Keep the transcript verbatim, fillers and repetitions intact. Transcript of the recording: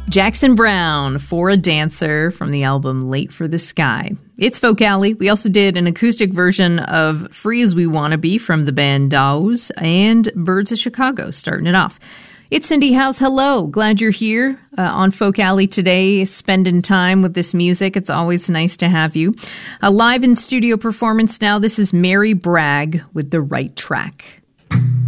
Jackson Browne, For a Dancer, from the album Late for the Sky. It's Folk Alley. We also did an acoustic version of Free as We Wanna Be from the band Dows and Birds of Chicago, starting it off. It's Cindy House. Hello. Glad you're here uh, on Folk Alley today, spending time with this music. It's always nice to have you. A live in studio performance now. This is Mary Bragg with The Right Track.